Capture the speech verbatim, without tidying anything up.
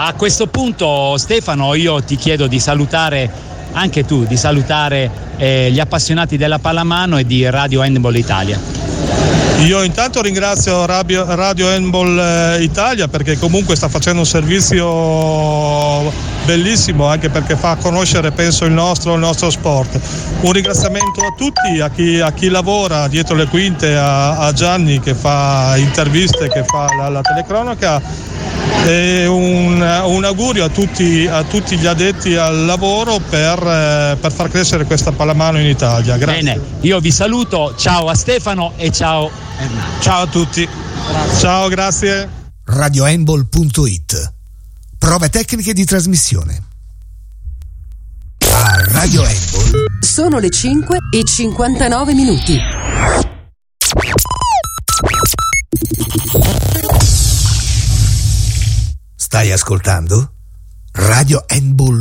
a questo punto, Stefano, io ti chiedo di salutare anche tu, di salutare eh, gli appassionati della pallamano e di Radio Handball Italia. Io intanto ringrazio Radio, Radio Handball Italia, perché comunque sta facendo un servizio bellissimo, anche perché fa conoscere, penso, il nostro, il nostro sport. Un ringraziamento a tutti, a chi, a chi lavora dietro le quinte, a, a Gianni che fa interviste, che fa la, la telecronaca, e un, un augurio a tutti, a tutti gli addetti al lavoro per, per far crescere questa pallamano in Italia. Grazie. Bene, io vi saluto, ciao a Stefano e ciao. Ciao a tutti. Grazie. Ciao, grazie. radio handball punto it. Prove tecniche di trasmissione. A Radio Handball sono le cinque e cinquantanove minuti. Stai ascoltando Radio Handball